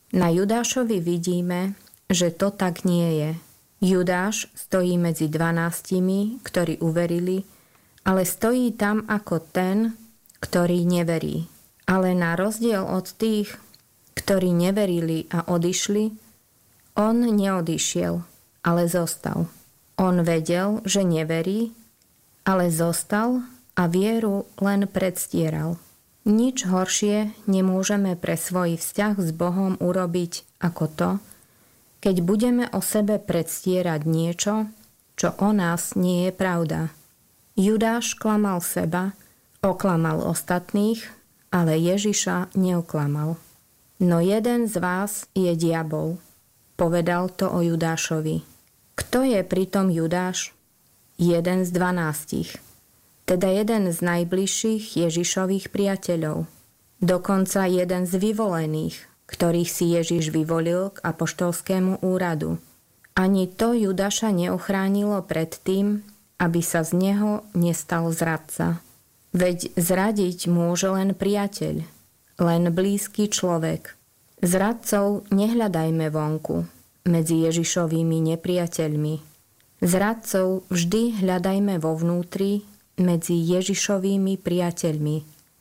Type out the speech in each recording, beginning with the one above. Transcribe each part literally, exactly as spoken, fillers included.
Na Judášovi vidíme, že to tak nie je. Judáš stojí medzi dvanástimi, ktorí uverili, ale stojí tam ako ten, ktorý neverí. Ale na rozdiel od tých, ktorí neverili a odišli, on neodišiel, ale zostal. On vedel, že neverí, ale zostal a vieru len predstieral. Nič horšie nemôžeme pre svoj vzťah s Bohom urobiť ako to, keď budeme o sebe predstierať niečo, čo o nás nie je pravda. Judáš klamal seba, oklamal ostatných, ale Ježiša neoklamal. No jeden z vás je diabol. Povedal to o Judášovi. Kto je pritom Judáš? Jeden z dvanástich. Teda jeden z najbližších Ježišových priateľov. Dokonca jeden z vyvolených, ktorých si Ježiš vyvolil k apoštolskému úradu. Ani to Judáša neochránilo pred tým, aby sa z neho nestal zradca. Veď zradiť môže len priateľ, len blízky človek. Zradcov nehľadajme vonku, medzi Ježišovými nepriateľmi. Zradcov vždy hľadajme vo vnútri, medzi Ježišovými priateľmi.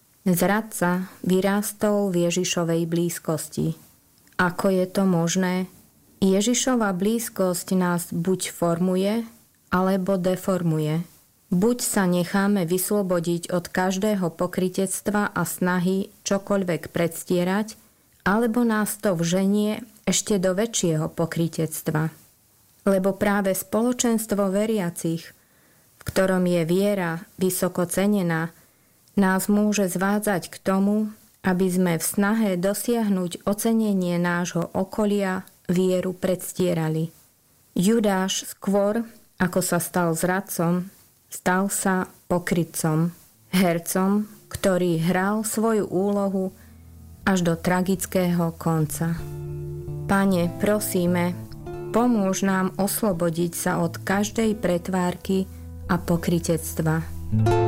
Zradca vyrástol v Ježišovej blízkosti. Ako je to možné? Ježišova blízkosť nás buď formuje, alebo deformuje. Buď sa necháme vyslobodiť od každého pokrytectva a snahy čokoľvek predstierať, alebo nás to vženie ešte do väčšieho pokrytectva. Lebo práve spoločenstvo veriacich, v ktorom je viera vysoko cenená, nás môže zvádzať k tomu, aby sme v snahe dosiahnuť ocenenie nášho okolia vieru predstierali. Judáš skôr, ako sa stal zradcom, stal sa pokrytcom, hercom, ktorý hral svoju úlohu až do tragického konca. Pane, prosíme, pomôž nám oslobodiť sa od každej pretvárky a pokrytectva.